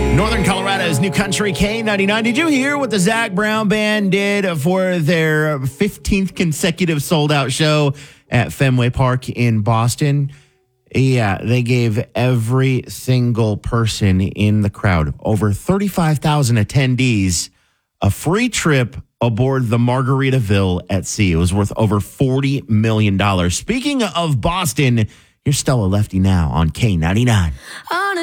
Northern Colorado's New Country K99. Did you hear what the Zac Brown Band did for their 15th consecutive sold-out show at Fenway Park in Boston? Yeah, they gave every single person in the crowd, over 35,000 attendees, a free trip aboard the Margaritaville at sea. It was worth over $40 million. Speaking of Boston, here's Stella Lefty now on K99.